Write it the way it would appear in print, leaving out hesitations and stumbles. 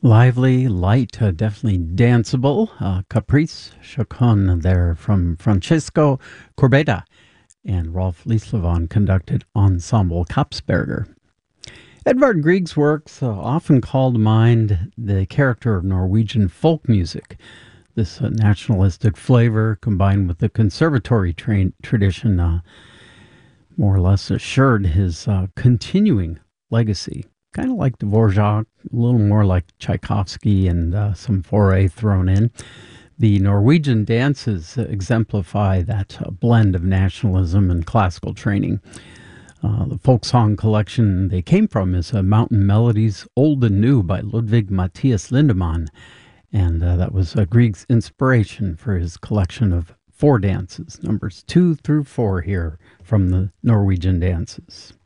Lively, light, definitely danceable. Caprice Chacon there from Francisco Corbeda and Rolf Lieslevon conducted Ensemble Kapsberger. Edvard Grieg's works often call to mind the character of Norwegian folk music. This nationalistic flavor combined with the conservatory tradition more or less assured his continuing legacy. Kind of like Dvorak, a little more like Tchaikovsky and some foray thrown in. The Norwegian dances exemplify that blend of nationalism and classical training. The folk song collection they came from is Mountain Melodies Old and New by Ludwig Matthias Lindemann. And that was Grieg's inspiration for his collection of four dances, numbers 2 through 4 here from the Norwegian dances.